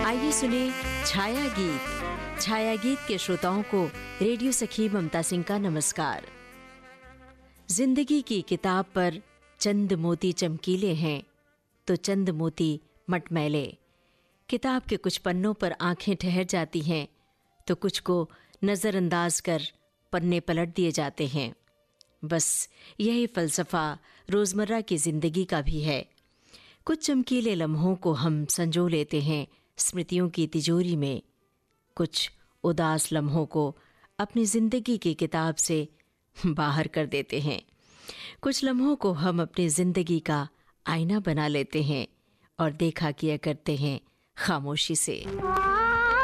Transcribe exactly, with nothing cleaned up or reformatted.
आइए सुने छाया गीत। छाया गीत के श्रोताओं को रेडियो सखी ममता सिंह का नमस्कार। जिंदगी की किताब पर चंद मोती चमकीले हैं तो चंद मोती मटमैले। किताब के कुछ पन्नों पर आंखें ठहर जाती हैं तो कुछ को नज़रअंदाज कर पन्ने पलट दिए जाते हैं। बस यही फ़लसफ़ा रोज़मर्रा की ज़िंदगी का भी है। कुछ चमकीले लम्हों को हम संजो लेते हैं स्मृतियों की तिजोरी में, कुछ उदास लम्हों को अपनी ज़िंदगी की किताब से बाहर कर देते हैं। कुछ लम्हों को हम अपनी ज़िंदगी का आईना बना लेते हैं और देखा किया करते हैं खामोशी से।